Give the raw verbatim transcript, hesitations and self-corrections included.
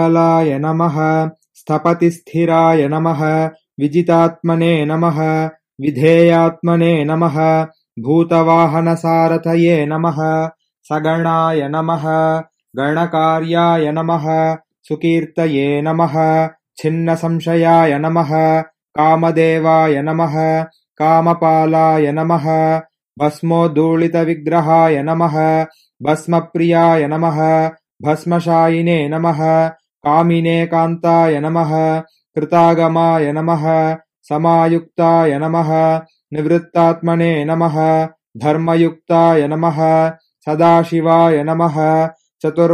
लाय नमः स्थपतिस्थिराय नमः विजितात्मने नमः विधेयात्मने नमः भूतवाहनसारथये नमः सगणाय नमः गणकार्याय नमः सुकीर्तये नमः छिन्नसंशयाय नमः कामदेवाय नमः कामपालाय नमः भस्मोद्धूलितविग्रहाय नमः भस्मप्रियाय नमः भस्मशायिने नमः कामिने कान्ताय नमः कृतागमाय नमः समायुक्ताय नमः निवृत्तात्मने नमः धर्मयुक्ताय नमः सदाशिवाय नमः चतुर्